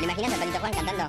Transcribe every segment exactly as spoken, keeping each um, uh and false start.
lo imaginas al Patito Juan cantando?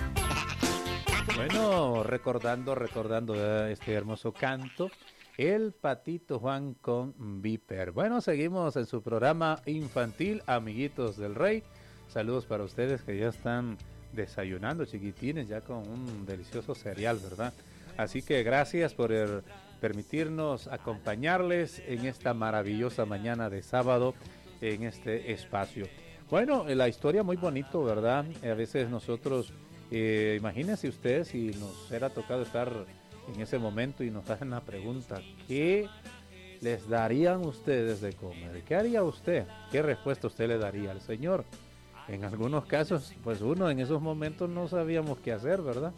Bueno, recordando, recordando eh, este hermoso canto, el Patito Juan con Viper. Bueno, seguimos en su programa infantil, Amiguitos del Rey. Saludos para ustedes que ya están desayunando, chiquitines, ya con un delicioso cereal, ¿verdad? Así que gracias por el, permitirnos acompañarles en esta maravillosa mañana de sábado en este espacio. Bueno, la historia muy bonito, ¿verdad? A veces nosotros, eh, imagínense ustedes si nos era tocado estar en ese momento y nos hacen la pregunta, ¿qué les darían ustedes de comer? ¿Qué haría usted? ¿Qué respuesta usted le daría al Señor? En algunos casos, pues uno en esos momentos no sabíamos qué hacer, ¿verdad?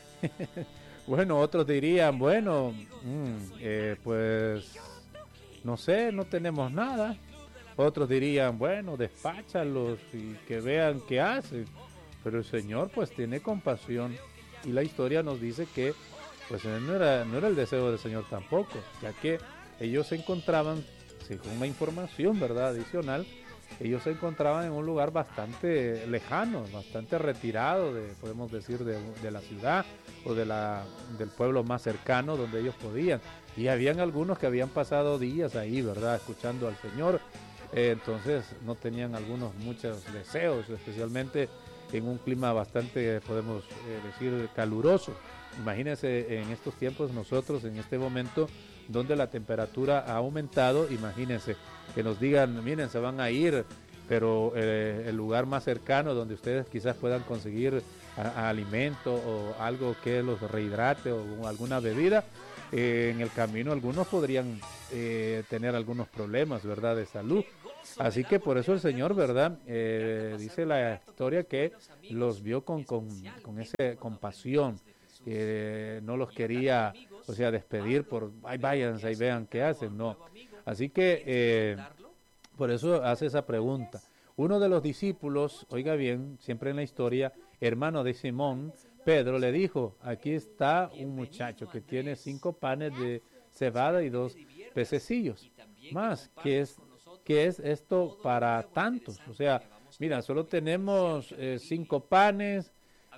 Bueno, otros dirían, bueno, mmm, eh, pues, no sé, no tenemos nada. Otros dirían, bueno, despáchalos y que vean qué hacen. Pero el Señor, pues, tiene compasión. Y la historia nos dice que, pues, no era, no era el deseo del Señor tampoco, ya que ellos se encontraban, según la información, ¿verdad?, adicional, ellos se encontraban en un lugar bastante lejano, bastante retirado, de, podemos decir, de, de la ciudad o de la, del pueblo más cercano donde ellos podían. Y habían algunos que habían pasado días ahí, ¿verdad?, escuchando al Señor. Eh, entonces no tenían algunos muchos deseos, especialmente en un clima bastante, podemos eh, decir, caluroso. Imagínense en estos tiempos nosotros, en este momento, donde la temperatura ha aumentado, imagínense que nos digan, miren, se van a ir, pero eh, el lugar más cercano donde ustedes quizás puedan conseguir a, a alimento o algo que los rehidrate o alguna bebida, eh, en el camino algunos podrían eh, tener algunos problemas, ¿verdad?, de salud. Así que por eso el Señor, ¿verdad?, eh, dice la historia que los vio con, con, con esa compasión, que no los quería, o sea, despedir por, ay, váyanse y vean qué hacen, no. Así que eh, por eso hace esa pregunta. Uno de los discípulos, oiga bien, siempre en la historia, hermano de Simón, Pedro, le dijo, aquí está un muchacho que tiene cinco panes de cebada y dos pececillos. Más, ¿qué es, qué es esto para tantos? O sea, mira, solo tenemos eh, cinco panes,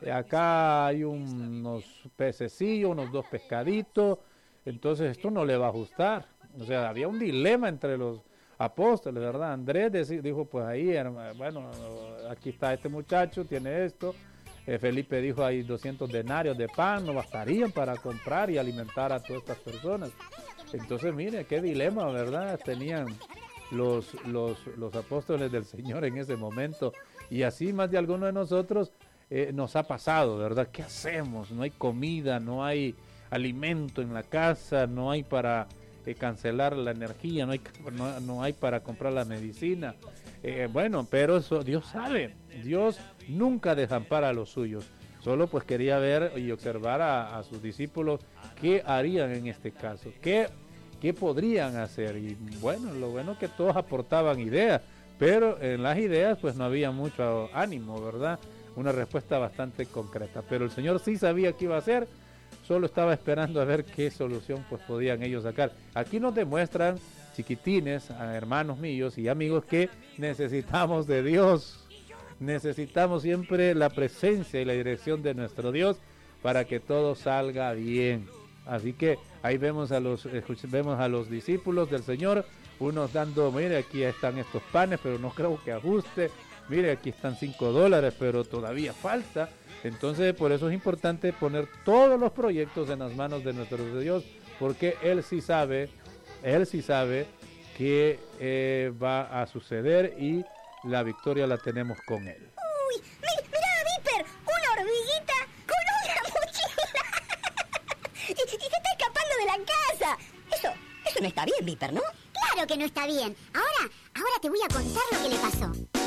acá hay unos pececillos, unos dos pescaditos, entonces esto no le va a ajustar. O sea, había un dilema entre los apóstoles, ¿verdad? Andrés dijo, pues ahí, bueno, aquí está este muchacho, tiene esto. Eh, Felipe dijo, hay doscientos denarios de pan, no bastarían para comprar y alimentar a todas estas personas. Entonces, mire, qué dilema, ¿verdad? Tenían los, los, los apóstoles del Señor en ese momento. Y así más de alguno de nosotros eh, nos ha pasado, ¿verdad? ¿Qué hacemos? No hay comida, no hay alimento en la casa, no hay para eh, cancelar la energía, no hay, no, no hay para comprar la medicina. Eh, bueno, pero eso Dios sabe, Dios nunca desampara a los suyos. Solo pues quería ver y observar a, a sus discípulos qué harían en este caso, qué, qué podrían hacer. Y bueno, lo bueno es que todos aportaban ideas, pero en las ideas pues no había mucho ánimo, ¿verdad? Una respuesta bastante concreta. Pero el Señor sí sabía qué iba a hacer, solo estaba esperando a ver qué solución pues podían ellos sacar. Aquí nos demuestran, chiquitines, hermanos míos y amigos, que necesitamos de Dios. Necesitamos siempre la presencia y la dirección de nuestro Dios para que todo salga bien. Así que ahí vemos a los vemos a los discípulos del Señor, unos dando, mire, aquí están estos panes, pero no creo que ajuste. Mire, aquí están cinco dólares, pero todavía falta. Entonces, por eso es importante poner todos los proyectos en las manos de nuestro Dios, porque Él sí sabe, Él sí sabe qué eh, va a suceder y la victoria la tenemos con Él. Uy, mi, mirá, Viper, una hormiguita con una mochila. y, y se está escapando de la casa. Eso, eso no está bien, Viper, ¿no? Claro que no está bien. Ahora, ahora te voy a contar lo que le pasó.